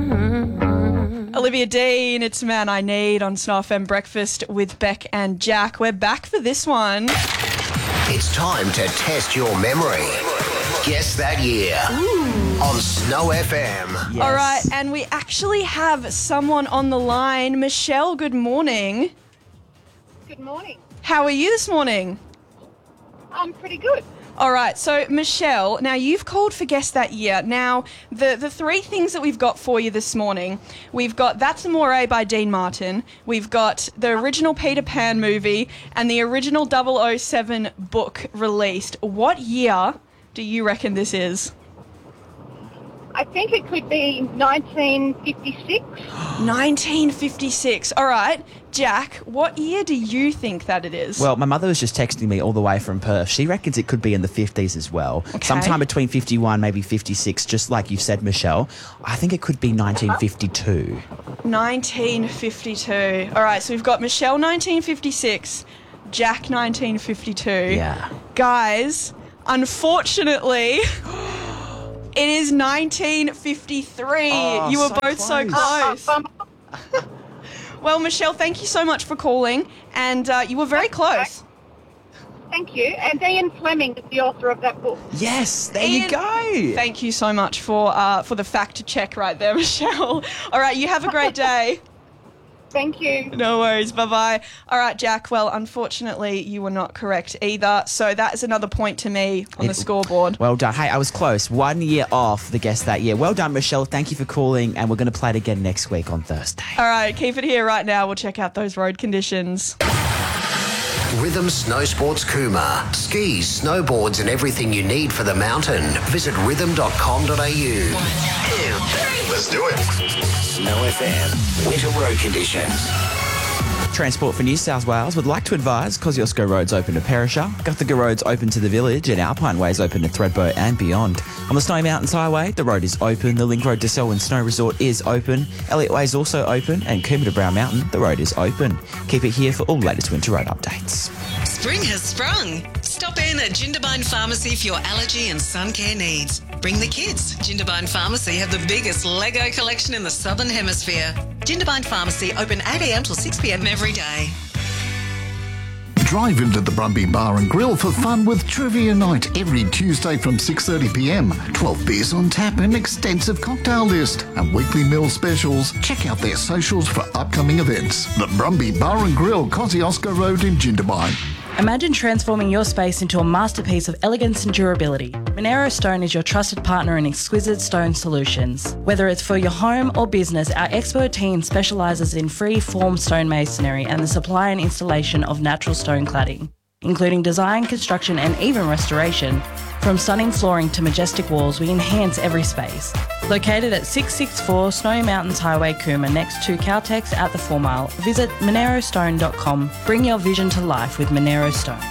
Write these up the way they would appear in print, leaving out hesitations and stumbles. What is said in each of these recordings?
Olivia Dean, It's a Man I Need on Snow FM Breakfast with Beck and Jack. We're back for this one. It's time to test your memory. Guess that year on Snow FM. Yes. All right, and we actually have someone on the line. Michelle, good morning. Good morning. How are you this morning? I'm pretty good. All right, so Michelle, now you've called for Guess That Year. Now, the three things that we've got for you this morning, we've got That's Amore by Dean Martin, we've got the original Peter Pan movie, and the original 007 book released. What year do you reckon this is? I think it could be 1956. 1956. All right, Jack, what year do you think that it is? Well, my mother was just texting me all the way from Perth. She reckons it could be in the 50s as well. Okay. Sometime between 51, maybe 56, just like you said, Michelle. I think it could be 1952. 1952. All right, so we've got Michelle 1956, Jack 1952. Yeah. Guys, unfortunately, it is 1953. Oh, you were so both so close. close. Well, Michelle, thank you so much for calling, and you were very close. Thank you. And Ian Fleming is the author of that book. Yes, there Ian, you go. Thank you so much for the fact check right there, Michelle. All right, you have a great day. Thank you. No worries, bye-bye. All right, Jack, well, unfortunately, you were not correct either, so that is another point to me on the scoreboard. Well done. Hey, I was close. 1 year off the Guess That Year. Well done, Michelle. Thank you for calling, and we're going to play it again next week on Thursday. All right, keep it here right now. We'll check out those road conditions. Rhythm Snow Sports Cooma. Skis, snowboards and everything you need for the mountain. Visit rhythm.com.au. 1, 2, 3. Let's do it. Snow FM. Winter road conditions. Transport for New South Wales would like to advise Kosciuszko Road's open to Perisher, Guthaga Road's open to the Village, and Alpine Way's open to Thredbo and beyond. On the Snowy Mountains Highway, the road is open. The Link Road to Selwyn Snow Resort is open. Elliott Way is also open, and Cooma to Brown Mountain, the road is open. Keep it here for all latest winter road updates. Spring has sprung. Stop in at Jindabyne Pharmacy for your allergy and sun care needs. Bring the kids. Jindabyne Pharmacy have the biggest Lego collection in the Southern Hemisphere. Jindabyne Pharmacy open 8 a.m. till 6 p.m. every day. Drive into the Brumby Bar and Grill for fun with Trivia Night every Tuesday from 6:30 p.m. 12 beers on tap, an extensive cocktail list, and weekly meal specials. Check out their socials for upcoming events. The Brumby Bar and Grill, Kosciuszko Road in Jindabyne. Imagine transforming your space into a masterpiece of elegance and durability. Monero Stone is your trusted partner in exquisite stone solutions. Whether it's for your home or business, our expert team specialises in free-form stonemasonry and the supply and installation of natural stone cladding, including design, construction and even restoration. From stunning flooring to majestic walls, we enhance every space. Located at 664 Snowy Mountains Highway, Cooma, next to Caltex at the 4 Mile, visit monerostone.com. Bring your vision to life with Monero Stone.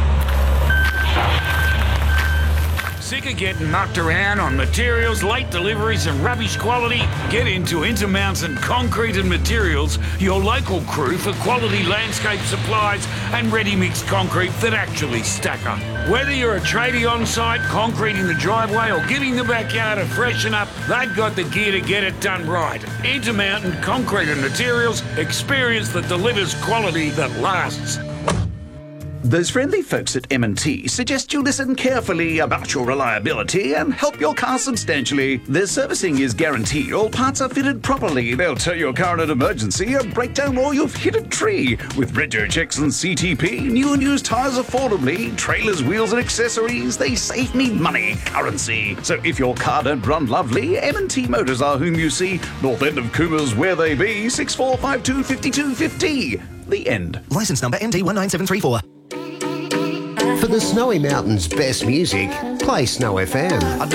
Sick of getting knocked around on materials, late deliveries and rubbish quality? Get into Intermountain Concrete and Materials, your local crew for quality landscape supplies and ready-mix concrete that actually stack up. Whether you're a tradie on site, concreting the driveway or giving the backyard a freshen up, they've got the gear to get it done right. Intermountain Concrete and Materials, experience that delivers quality that lasts. Those friendly folks at M&T suggest you listen carefully about your reliability and help your car substantially. Their servicing is guaranteed. All parts are fitted properly. They'll tow your car in an emergency, a breakdown, or you've hit a tree. With rego checks and CTP, new and used tyres affordably, trailers, wheels and accessories, they save me money, currency. So if your car don't run lovely, M&T Motors are whom you see. North end of Cooma's where they be, 6452 5250. The end. Licence number MD19734. For the Snowy Mountains' best music, play Snow FM.